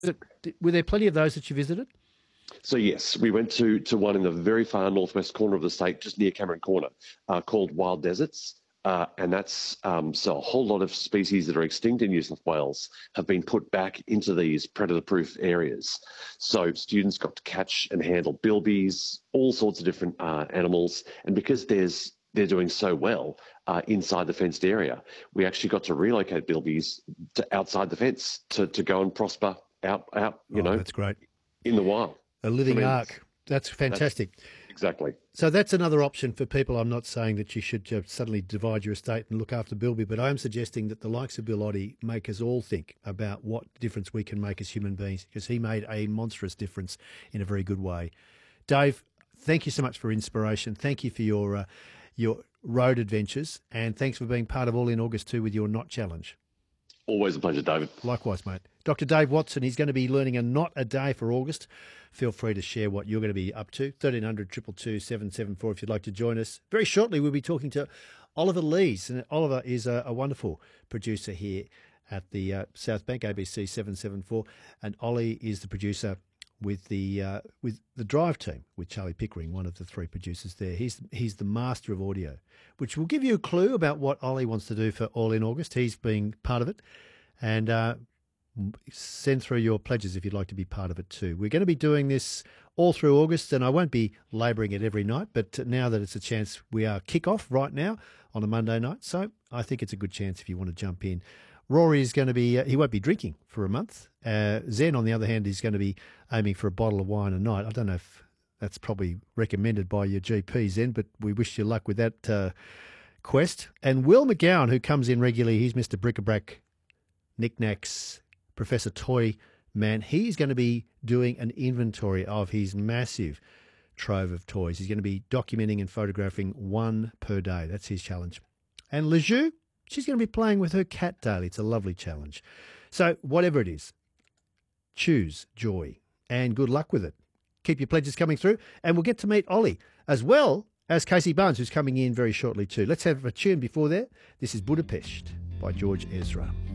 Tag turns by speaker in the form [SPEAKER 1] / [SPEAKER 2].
[SPEAKER 1] Were there plenty of those that you visited?
[SPEAKER 2] So yes, we went to one in the very far northwest corner of the state, just near Cameron Corner, called Wild Deserts. And that's so a whole lot of species that are extinct in New South Wales have been put back into these predator-proof areas. So students got to catch and handle bilbies, all sorts of different animals. And because they're doing so well inside the fenced area, we actually got to relocate bilbies to outside the fence to go and prosper out,
[SPEAKER 1] That's great.
[SPEAKER 2] in the wild.
[SPEAKER 1] A living ark. That's fantastic.
[SPEAKER 2] Exactly.
[SPEAKER 1] So that's another option for people. I'm not saying that you should suddenly divide your estate and look after Bilby, but I am suggesting that the likes of Bill Oddie make us all think about what difference we can make as human beings, because he made a monstrous difference in a very good way. Dave, thank you so much for inspiration. Thank you for your road adventures, and thanks for being part of All in August too with your knot challenge.
[SPEAKER 2] Always a pleasure, David.
[SPEAKER 1] Likewise, mate. Dr. Dave Watson, he's going to be learning a knot a day for August. Feel free to share what you're going to be up to. 1300 222 774 if you'd like to join us. Very shortly, we'll be talking to Oliver Lees. And Oliver is a wonderful producer here at the South Bank, ABC 774. And Ollie is the producer with the Drive team, with Charlie Pickering, one of the three producers there. He's the master of audio, which will give you a clue about what Ollie wants to do for All in August. He's being part of it. And send through your pledges if you'd like to be part of it too. We're going to be doing this all through August, and I won't be labouring it every night, but now that it's a chance, we are kick-off right now on a Monday night, so I think it's a good chance if you want to jump in. Rory is going to be, he won't be drinking for a month. Zen, on the other hand, is going to be aiming for a bottle of wine a night. I don't know if that's probably recommended by your GP, Zen, but we wish you luck with that quest. And Will McGowan, who comes in regularly, he's Mr. Bric-a-Brac, Knickknacks, Professor Toy Man. He's going to be doing an inventory of his massive trove of toys. He's going to be documenting and photographing one per day. That's his challenge. And Lejeune, she's going to be playing with her cat daily. It's a lovely challenge. So whatever it is, choose joy and good luck with it. Keep your pledges coming through, and we'll get to meet Ollie as well as Casey Barnes, who's coming in very shortly too. Let's have a tune before that. This is Budapest by George Ezra.